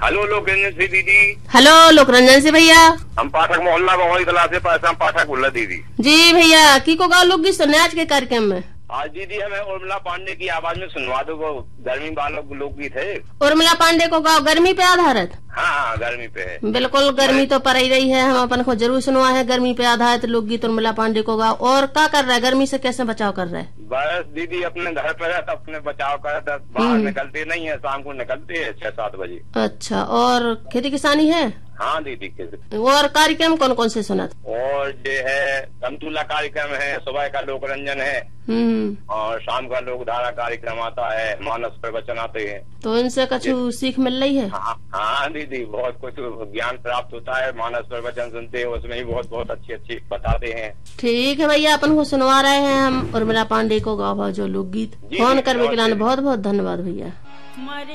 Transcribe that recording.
Hello लोकरंजन से दीदी। Hello लोकरंजन से भैया। हम पाठक मोहल्ला बहोई कला से पैसा पाठक बोल दीदी। जी भैया, की को गाँव लोकगीत सुनने आज के कार्यक्रम में। आज दीदी हमें उर्मिला पांडे की आवाज में सुनवा दो, वो गर्मी वालों लोकगीत है। उर्मिला पांडे को गाँव गर्मी पे आधारित। हाँ गर्मी पे है। बिल्कुल, गर्मी तो पर ही रही है, हम अपन को जरूर सुनवा है गर्मी पे आधारित लोकगीत उर्मिला पांडे को गाँव। और क्या कर रहा है, गर्मी से कैसे बचाव कर रहा है? बस दीदी अपने घर पे रहता, अपने बचाव करता, बाहर निकलते नहीं है, शाम को निकलते है 6-7 बजे। अच्छा, और खेती किसानी है? हाँ दीदी। और कार्यक्रम कौन कौन से सुना? और जो है संतुला कार्यक्रम है, सुबह का लोकरंजन है और शाम का लोक धारा कार्यक्रम आता है, मानस प्रवचन आते हैं। तो इनसे कुछ सीख मिल रही है? हाँ दीदी, बहुत कुछ ज्ञान प्राप्त होता है, मानस प्रवचन सुनते हैं, उसमें ही बहुत बहुत अच्छी बताते हैं। ठीक है भैया, अपन को सुनवा रहे हैं हम उर्मिला पांडे को गाँव जो लोकगीत। फोन करने के लिए बहुत बहुत धन्यवाद भैया।